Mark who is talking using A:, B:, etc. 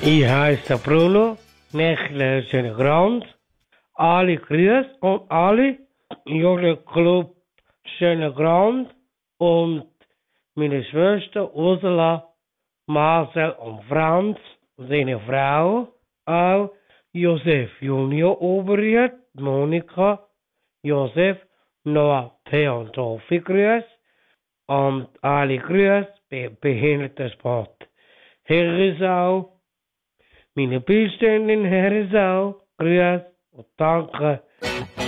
A: Ich heiße Bruno, Nächler schöne Grund. Alle Grüß und alle Junge Club schöne Grund und meine Schwester Ursula, Marcel und Franz, seine Frau, auch Josef Junior Oberriet, Monika, Josef, Noah, P. und Sophie Grüß und alle Grüß bei Behindertensport. Herresau, meine Beiständin Herresau, Grüß und danke.